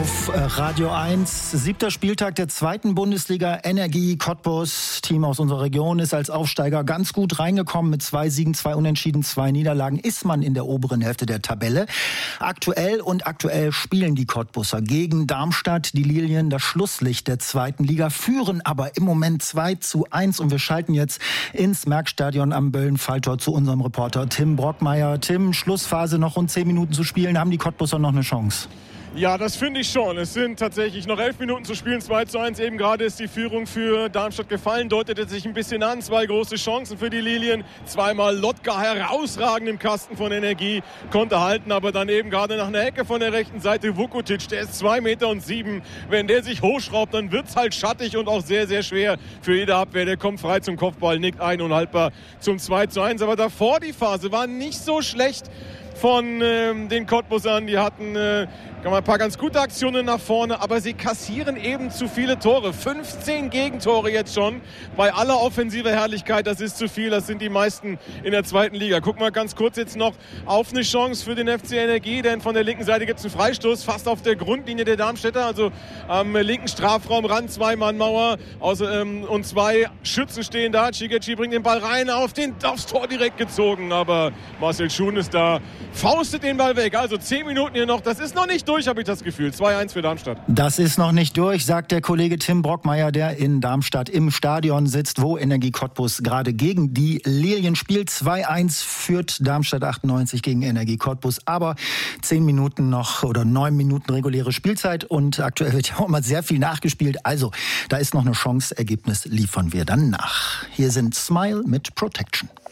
auf Radio 1. 7. Spieltag der 2. Bundesliga. Energie Cottbus, Team aus unserer Region, ist als Aufsteiger ganz gut reingekommen mit 2 Siegen, 2 Unentschieden, 2 Niederlagen. Ist man in der oberen Hälfte der Tabelle. Aktuell spielen die Cottbusser gegen Darmstadt. Die Lilien, das Schlusslicht der 2. Liga, führen aber im Moment 2:1. Und wir schalten jetzt ins Merckstadion am Böllenfalltor zu unserem Reporter Tim Brockmeier. Tim, Schlussphase, noch rund 10 Minuten zu spielen. Haben die Cottbusser noch eine Chance? Ja, das finde ich schon. Es sind tatsächlich noch 11 Minuten zu spielen. 2:1. Eben gerade ist die Führung für Darmstadt gefallen. Deutete sich ein bisschen an. 2 große Chancen für die Lilien. Zweimal Lotka herausragend im Kasten von Energie. Konnte halten, aber dann eben gerade nach einer Ecke von der rechten Seite Vukotic. Der ist 2,7 Meter. Wenn der sich hochschraubt, dann wird es halt schattig und auch sehr, sehr schwer für jede Abwehr. Der kommt frei zum Kopfball, nickt ein und haltbar zum 2:1. Aber davor die Phase war nicht so schlecht von den Cottbussern. Die hatten ein paar ganz gute Aktionen nach vorne, aber sie kassieren eben zu viele Tore. 15 Gegentore jetzt schon. Bei aller offensiver Herrlichkeit, das ist zu viel. Das sind die meisten in der 2. Liga. Guck mal ganz kurz jetzt noch auf eine Chance für den FC Energie, denn von der linken Seite gibt es einen Freistoß, fast auf der Grundlinie der Darmstädter, also am linken Strafraumrand, 2-Mann-Mauer und 2 Schützen stehen da. Cigeci bringt den Ball rein, aufs Tor direkt gezogen, aber Marcel Schuhn ist da, faustet den Ball weg. Also 10 Minuten hier noch, das ist noch nicht durch, habe ich das Gefühl. 2:1 für Darmstadt. Das ist noch nicht durch, sagt der Kollege Tim Brockmeier, der in Darmstadt im Stadion sitzt, wo Energie Cottbus gerade gegen die Lilien spielt. 2:1 führt Darmstadt 98 gegen Energie Cottbus. Aber 10 Minuten noch oder 9 Minuten reguläre Spielzeit und aktuell wird ja auch immer sehr viel nachgespielt. Also da ist noch eine Chance. Ergebnis liefern wir dann nach. Hier sind Smile mit Protection.